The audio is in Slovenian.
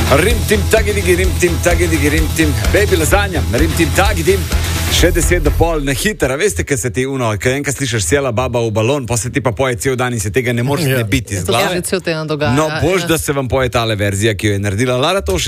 Rim-tim, tagidigi, rim-tim, tagidigi, rim-tim. Baby lasagna, rim-tim, tagidim. Še 10:30 na hitro, veste, kaj se ti kaj enkrat slišiš sjela baba v balon, pa se ti pa poje cel dan in se tega ne moreš ne biti iz glave. To se že cel teden dogaja. No, bož, da se vam poje tale verzija, ki jo je naredila Lara Tošić.